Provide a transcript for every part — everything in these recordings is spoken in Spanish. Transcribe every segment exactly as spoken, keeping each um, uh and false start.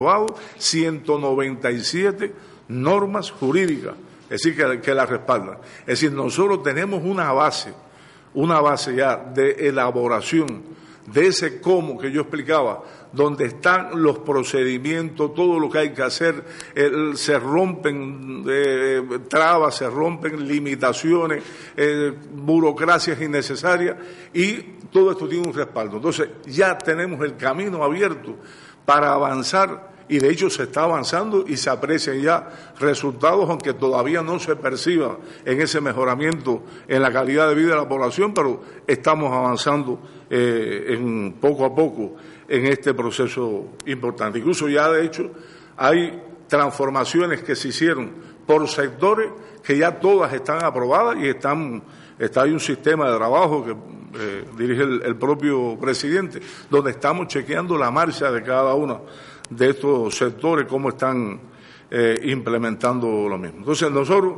ciento noventa y siete normas jurídicas, es decir, que, que las respaldan. Es decir, nosotros tenemos una base, una base ya de elaboración de ese cómo que yo explicaba, donde están los procedimientos, todo lo que hay que hacer, eh, se rompen eh, trabas, se rompen limitaciones, eh, burocracias innecesarias, y todo esto tiene un respaldo. Entonces, ya tenemos el camino abierto para avanzar, y de hecho se está avanzando y se aprecian ya resultados, aunque todavía no se perciba en ese mejoramiento en la calidad de vida de la población, pero estamos avanzando eh, en poco a poco en este proceso importante. Incluso ya de hecho hay transformaciones que se hicieron por sectores que ya todas están aprobadas y están, está hay un sistema de trabajo que eh, dirige el, el propio presidente, donde estamos chequeando la marcha de cada uno de estos sectores, cómo están eh, implementando lo mismo. Entonces nosotros,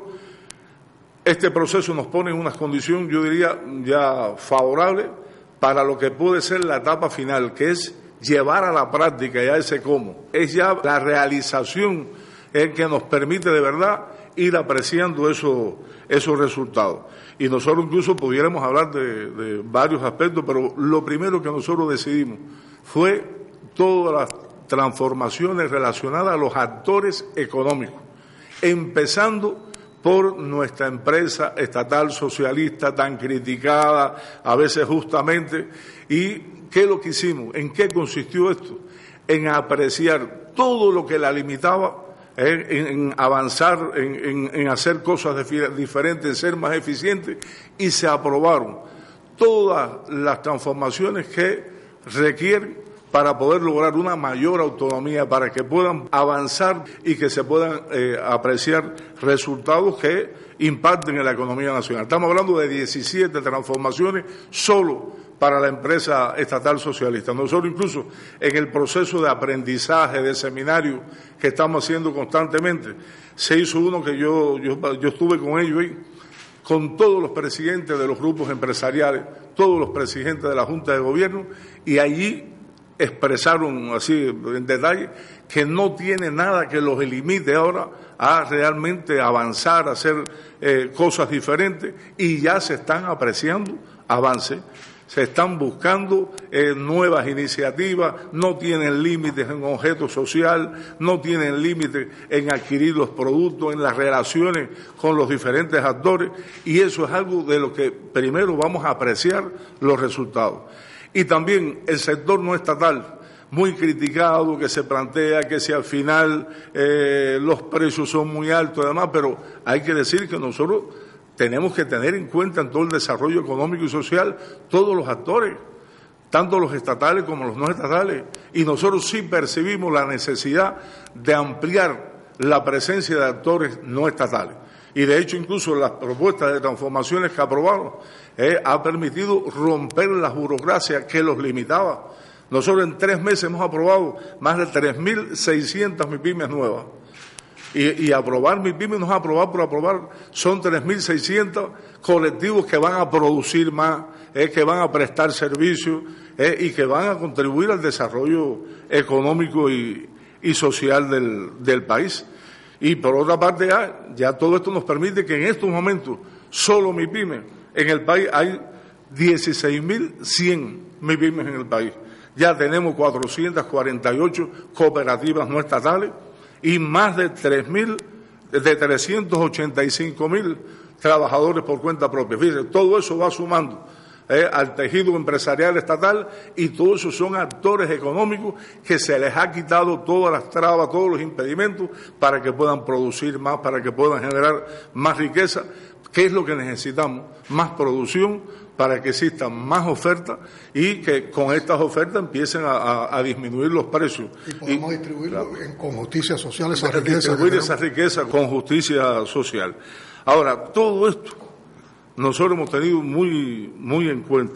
este proceso nos pone en unas condiciones, yo diría, ya favorables para lo que puede ser la etapa final, que es llevar a la práctica ya ese cómo. Es ya la realización el que nos permite de verdad ir apreciando esos, esos resultados. Y nosotros incluso pudiéramos hablar de, de varios aspectos, pero lo primero que nosotros decidimos fue todas las transformaciones relacionadas a los actores económicos, empezando por nuestra empresa estatal socialista tan criticada, a veces justamente. ¿Y qué es lo que hicimos? ¿En qué consistió esto? En apreciar todo lo que la limitaba, eh, en, en avanzar, en, en, en hacer cosas diferentes, en ser más eficientes, y se aprobaron todas las transformaciones que requieren para poder lograr una mayor autonomía, para que puedan avanzar y que se puedan eh, apreciar resultados que impacten en la economía nacional. Estamos hablando de diecisiete transformaciones solo para la empresa estatal socialista. Nosotros incluso en el proceso de aprendizaje, de seminario que estamos haciendo constantemente, se hizo uno que yo, yo, yo estuve con ellos ahí, con todos los presidentes de los grupos empresariales, todos los presidentes de la Junta de Gobierno, y allí expresaron así en detalle que no tiene nada que los limite ahora a realmente avanzar, a hacer eh, cosas diferentes, y ya se están apreciando avances, se están buscando eh, nuevas iniciativas, no tienen límites en objeto social, no tienen límites en adquirir los productos, en las relaciones con los diferentes actores, y eso es algo de lo que primero vamos a apreciar los resultados. Y también el sector no estatal, muy criticado, que se plantea que si al final eh, los precios son muy altos y demás, pero hay que decir que nosotros tenemos que tener en cuenta en todo el desarrollo económico y social todos los actores, tanto los estatales como los no estatales, y nosotros sí percibimos la necesidad de ampliar la presencia de actores no estatales. Y de hecho incluso las propuestas de transformaciones que aprobaron eh, ha permitido romper las burocracias que los limitaba. Nosotros en tres meses hemos aprobado más de tres mil seiscientas MIPYMES nuevas. Y, y aprobar MIPYMES no es aprobar por aprobar, son tres mil seiscientos colectivos que van a producir más, eh, que van a prestar servicios eh, y que van a contribuir al desarrollo económico y, y social del, del país. Y por otra parte, ya, ya todo esto nos permite que en estos momentos, solo MIPYMES, en el país hay dieciséis mil cien MIPYMES en el país. Ya tenemos cuatrocientas cuarenta y ocho cooperativas no estatales y más de tres mil, de trescientos ochenta y cinco mil trabajadores por cuenta propia. Fíjense, todo eso va sumando Eh, al tejido empresarial estatal, y todos esos son actores económicos que se les ha quitado todas las trabas, todos los impedimentos para que puedan producir más, para que puedan generar más riqueza. ¿Qué es lo que necesitamos? Más producción para que exista más oferta y que con estas ofertas empiecen a, a, a disminuir los precios. Y podemos y, distribuirlo claro, en, con justicia social, esa riqueza. Distribuir esa riqueza con justicia social. Ahora, todo esto nosotros hemos tenido muy, muy en cuenta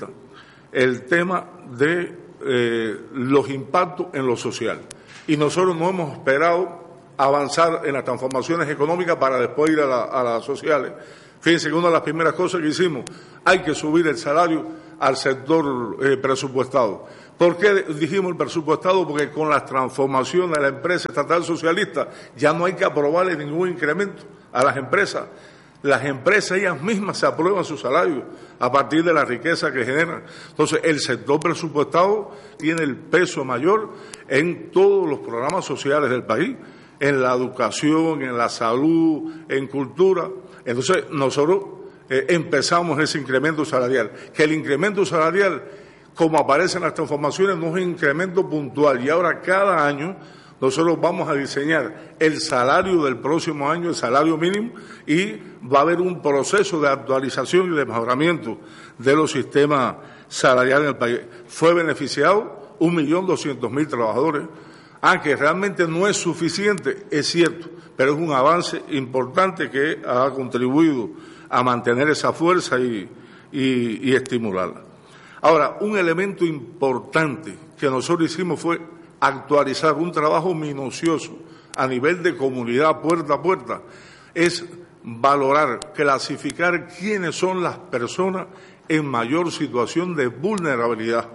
el tema de eh, los impactos en lo social. Y nosotros no hemos esperado avanzar en las transformaciones económicas para después ir a, la, a las sociales. Fíjense que una de las primeras cosas que hicimos, hay que subir el salario al sector eh, presupuestado. ¿Por qué dijimos el presupuestado? Porque con las transformaciones de la empresa estatal socialista ya no hay que aprobarle ningún incremento a las empresas. Las empresas ellas mismas se aprueban su salario a partir de la riqueza que generan. Entonces, el sector presupuestado tiene el peso mayor en todos los programas sociales del país, en la educación, en la salud, en cultura. Entonces, nosotros eh, empezamos ese incremento salarial. Que el incremento salarial, como aparece en las transformaciones, no es un incremento puntual. Y ahora, cada año, nosotros vamos a diseñar el salario del próximo año, el salario mínimo, y va a haber un proceso de actualización y de mejoramiento de los sistemas salariales en el país. Fue beneficiado un millón doscientos mil trabajadores. Ah, que realmente no es suficiente, es cierto, pero es un avance importante que ha contribuido a mantener esa fuerza y, y, y estimularla. Ahora, un elemento importante que nosotros hicimos fue actualizar un trabajo minucioso a nivel de comunidad, puerta a puerta, es valorar, clasificar quiénes son las personas en mayor situación de vulnerabilidad.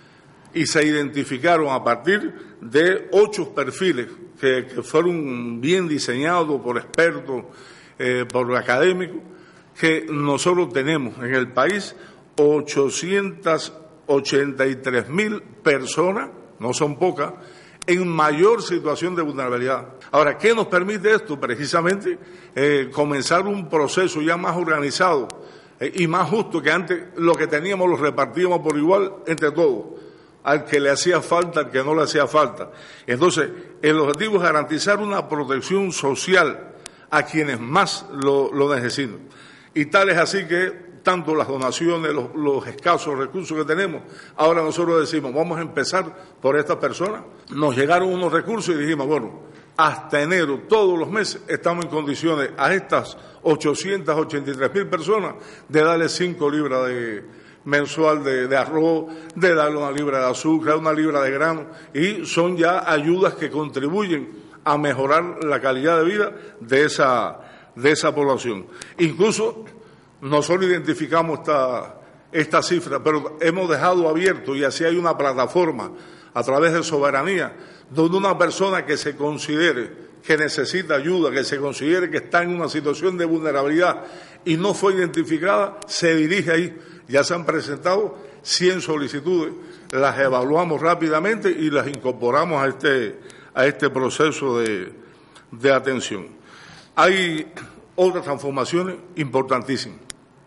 Y se identificaron a partir de ocho perfiles que, que fueron bien diseñados por expertos, eh, por académicos, que nosotros tenemos en el país ochocientas ochenta y tres mil personas, no son pocas, en mayor situación de vulnerabilidad. Ahora, ¿qué nos permite esto? Precisamente eh, comenzar un proceso ya más organizado eh, y más justo, que antes lo que teníamos lo repartíamos por igual entre todos, al que le hacía falta, al que no le hacía falta. Entonces, el objetivo es garantizar una protección social a quienes más lo, lo necesitan. Y tal es así que tanto las donaciones, los, los escasos recursos que tenemos, ahora nosotros decimos, vamos a empezar por estas personas. Nos llegaron unos recursos y dijimos, bueno, hasta enero, todos los meses, estamos en condiciones a estas ochocientas ochenta y tres mil personas de darle cinco libras de mensual de, de arroz, de darle una libra de azúcar, una libra de grano, y son ya ayudas que contribuyen a mejorar la calidad de vida de esa, de esa población. Incluso nosotros identificamos esta, esta cifra, pero hemos dejado abierto, y así hay una plataforma a través de Soberanía, donde una persona que se considere que necesita ayuda, que se considere que está en una situación de vulnerabilidad y no fue identificada, se dirige ahí. Ya se han presentado cien solicitudes, las evaluamos rápidamente y las incorporamos a este, a este proceso de, de atención. Hay otras transformaciones importantísimas,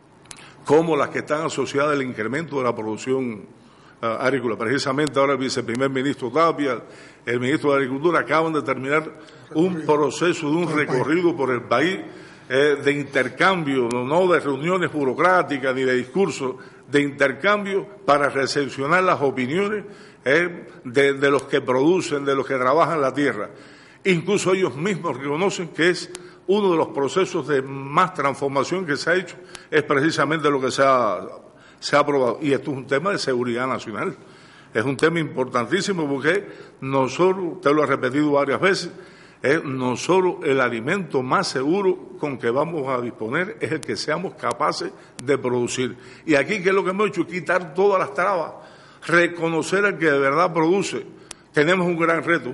como las que están asociadas al incremento de la producción uh, agrícola. Precisamente ahora el viceprimer ministro Tapia, el ministro de Agricultura, acaban de terminar un proceso de un recorrido por el país eh, de intercambio, no de reuniones burocráticas ni de discursos, de intercambio para recepcionar las opiniones eh, de, de los que producen, de los que trabajan la tierra. Incluso ellos mismos reconocen que es uno de los procesos de más transformación que se ha hecho, es precisamente lo que se ha, se ha aprobado. Y esto es un tema de seguridad nacional. Es un tema importantísimo porque nosotros, usted lo ha repetido varias veces, es nosotros el alimento más seguro con que vamos a disponer es el que seamos capaces de producir. Y aquí, ¿qué es lo que hemos hecho? Quitar todas las trabas, reconocer al que de verdad produce. Tenemos un gran reto.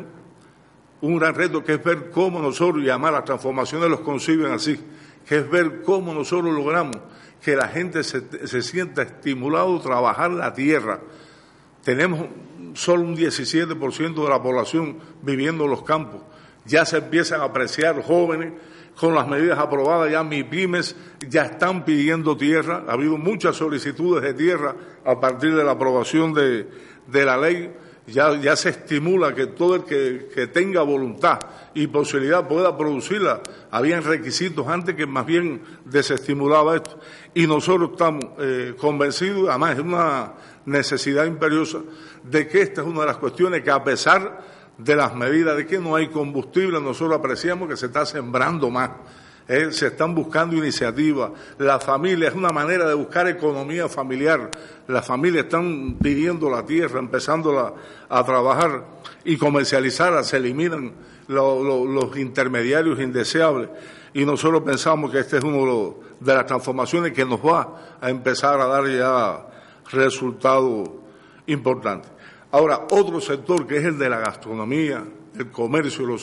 Un gran reto que es ver cómo nosotros, y además las transformaciones los conciben así, que es ver cómo nosotros logramos que la gente se, se sienta estimulado a trabajar la tierra. Tenemos solo un diecisiete por ciento de la población viviendo en los campos. Ya se empiezan a apreciar jóvenes, con las medidas aprobadas, ya MIPYMES ya están pidiendo tierra. Ha habido muchas solicitudes de tierra a partir de la aprobación de, de la ley. Ya, ya se estimula que todo el que, que tenga voluntad y posibilidad pueda producirla. Habían requisitos antes que más bien desestimulaba esto. Y nosotros estamos eh, convencidos, además es una necesidad imperiosa, de que esta es una de las cuestiones que, a pesar de las medidas de que no hay combustible, nosotros apreciamos que se está sembrando más. Eh, se están buscando iniciativas, la familia, es una manera de buscar economía familiar, las familias están pidiendo la tierra, empezándola a trabajar y comercializarla, se eliminan lo, lo, los intermediarios indeseables, y nosotros pensamos que este es uno de, los, de las transformaciones que nos va a empezar a dar ya resultados importantes. Ahora, otro sector que es el de la gastronomía, el comercio y los